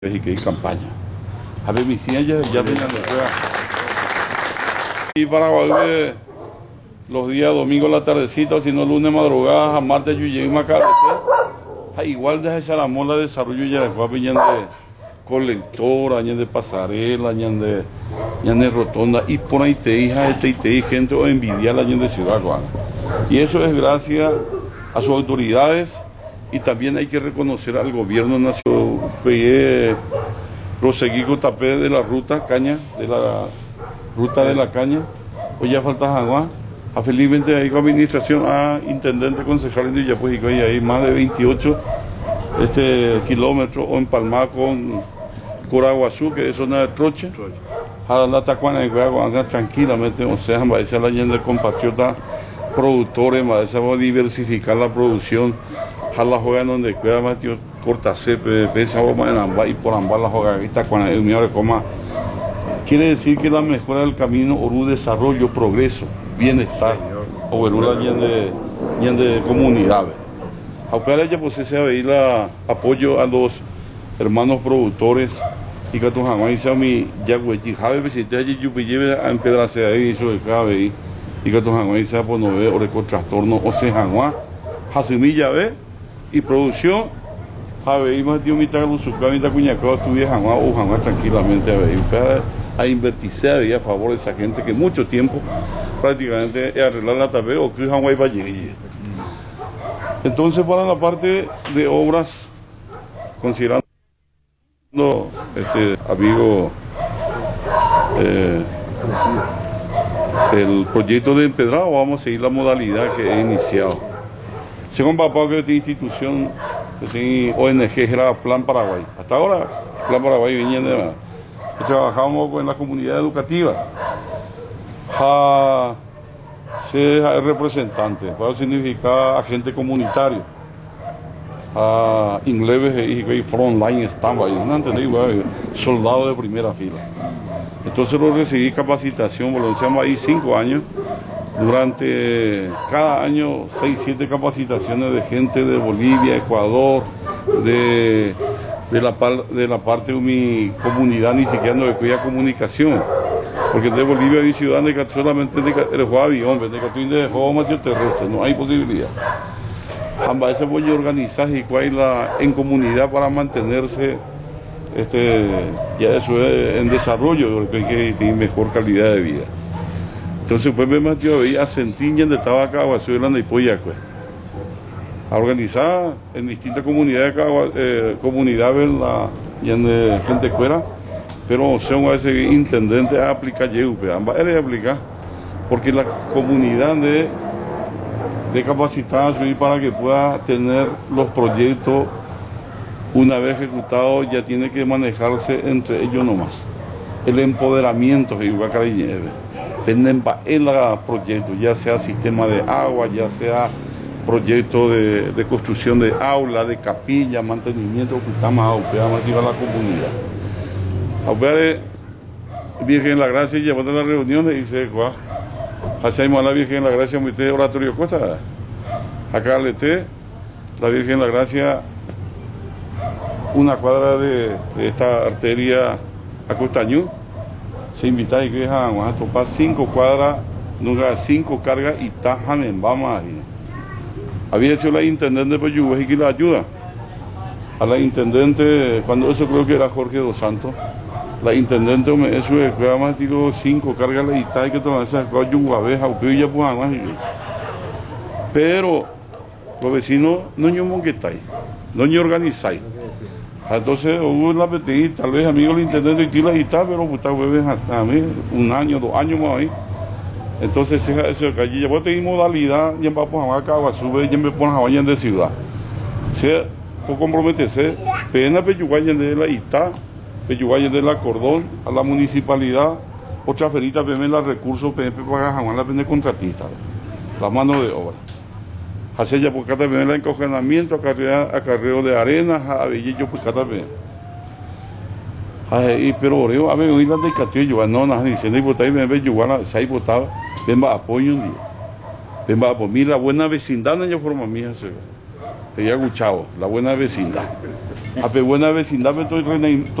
y que hay campaña. A ver, mis hijas ya tenían la prueba. Y para volver los días domingo a la tardecita, o si no lunes madrugada, a martes yo llegué a carretera. Igual desde esa la mola de desarrollo ya después añan de colector, añan de pasarela, añan de rotonda, y por ahí te hija, gente o envidiar añan de Ciudad Juan. Y eso es gracias a sus autoridades, y también hay que reconocer al gobierno nacional. Proseguí con tapé de la ruta caña, de la ruta de la caña, hoy ya falta agua. Felizmente ahí con administración, intendente, concejal, y ya pues y hay más de 28 kilómetros o empalmada con Coraguazú, que es zona de Troche. A la tacuana y tranquilamente, o sea, va a ser la gente de compatriotas productores, va a diversificar la producción. A la juega donde queda más tío cortacepe, pesa en ambas y por ambas la juega esta cuando el mío coma. Quiere decir que la mejora del camino, Orú, desarrollo, progreso, bienestar, o Orú de comunidades. Aunque ya pues se ve el apoyo a los hermanos productores y que tu jamás hizo mi yagüechi, jabe visité allí yo lleve a empedrarse ahí eso de cabe y que tu jamás hizo pues no ve o con trastorno o se jamás, hasimilla ve y producción. A ver, más de un mitad de su mitad cuñacado estudia jamás o jamás tranquilamente a invertirse a favor de esa gente que mucho tiempo prácticamente arreglar la tabla o que jamás va a llegar. Entonces, para la parte de obras, considerando amigo el proyecto de empedrado, vamos a seguir la modalidad que he iniciado. Según papá, que esta institución, que ONG, era Plan Paraguay. Hasta ahora, Plan Paraguay venía de... Trabajamos con la comunidad educativa. Ser representante, puede significar agente comunitario. Inglés y frontline standby, ¿no entendí? Soldado de primera fila. Entonces lo recibí capacitación, lo hicimos ahí 5 años. Durante cada año 6, 7 capacitaciones de gente de Bolivia, Ecuador, de la parte de mi comunidad, ni siquiera no cuida comunicación, porque de Bolivia hay ciudadanos que solamente el juego avión, de juego medio terrestre, no hay posibilidad. Ambas veces voy a organizar en comunidad para mantenerse, ya eso es en desarrollo, porque hay que tener mejor calidad de vida. Entonces pues me metió ahí a sentir de Tabaca, Guasuela y Poyacué, a organizar en distintas comunidades, comunidades de gente fuera, pero son a veces intendentes a aplicar ambas él aplicar, porque la comunidad de capacitación para que pueda tener los proyectos una vez ejecutados ya tiene que manejarse entre ellos nomás. El empoderamiento que iba a caer en el proyecto, ya sea sistema de agua, ya sea proyecto de construcción de aula, de capilla, mantenimiento, que está más a la comunidad. A Virgen de la Gracia llevando a las reuniones y dice, hacemos a la Virgen de la Gracia, muy oratorio Costa. Acá le la Virgen de la Gracia, una cuadra de esta arteria a Costañú. Se invita y que vamos a topar 5 cuadras, nunca 5 cargas y tajan en vamos ahí. Había sido la intendente de Peyúguez y que la ayuda. A la intendente, cuando eso creo que era Jorge Dos Santos, la intendente me eso es que más digo 5 cargas y tal que todas esas cosas yuguabeja o que ya pues más. Pero los vecinos no ñomonquetáis, no ño organizáis. Entonces hubo la apetito, tal vez amigo el intendente y tila y tal, pero pues jueves hasta mí, 1 año, 2 años más ahí. Entonces eso de calle, ya voy a tener modalidad, ya vamos a acabar, sube, ya me ponen a bañar de ciudad. Se puede comprometerse, pena Peyuguayen de la ITA, Peyuguayen de la Cordón, a la municipalidad, otra ferita, peme los recursos, peme para jamás la pende contratista, la mano de obra. Hace ya por cada vez el encojonamiento, acarreo de arena, a Bellillo por cada vez. Pero oreo, a ver, hoy la de Castillo, no, nada, diciendo y votar y me ve yuguana, se ha votado, ven va apoyo un día. Ven va por mí, la buena vecindad, no hay forma mía, se ve. Ella ha escuchado, la buena vecindad. A buena vecindad me estoy